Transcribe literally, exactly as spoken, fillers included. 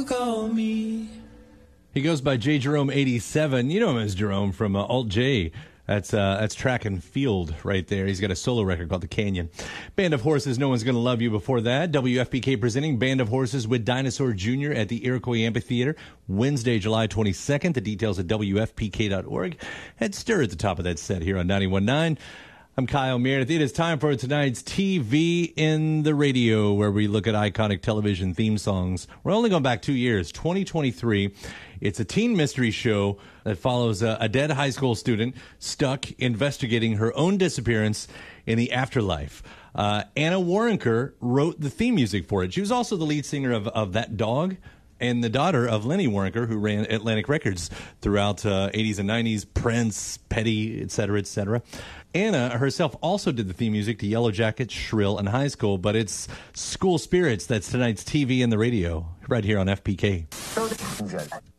Call me. He goes by J Jerome eighty-seven. You know him as Jerome from uh, Alt J. That's uh, that's track and field right there. He's got a solo record called The Canyon. Band of Horses, No One's Gonna Love You. Before that, W F P K presenting Band of Horses with Dinosaur Junior at the Iroquois Amphitheater, Wednesday, July twenty-second. The details at W F P K dot org. Head stir at the top of that set here on ninety-one point nine. I'm Kyle Meredith. It is time for tonight's T V in the Radio, where we look at iconic television theme songs. We're only going back two years, twenty twenty-three. It's a teen mystery show that follows a, a dead high school student stuck investigating her own disappearance in the afterlife. Uh, Anna Warrenker wrote the theme music for it. She was also the lead singer of, of That Dog, and the daughter of Lenny Waronker, who ran Atlantic Records throughout uh, eighties and nineties, Prince, Petty, et cetera, et cetera. Anna herself also did the theme music to Yellow Jackets, Shrill, and High School, but it's School Spirits that's tonight's T V and the Radio right here on F P K.